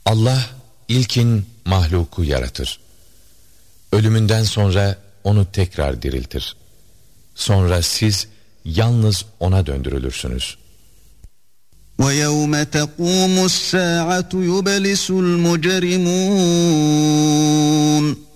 Allah ilkin mahluku yaratır. Ölümünden sonra onu tekrar diriltir. Sonra siz yalnız ona döndürülürsünüz. وَيَوْمَ تَقُومُ السَّاعَةُ يُبْلِسُ الْمُجْرِمُونَ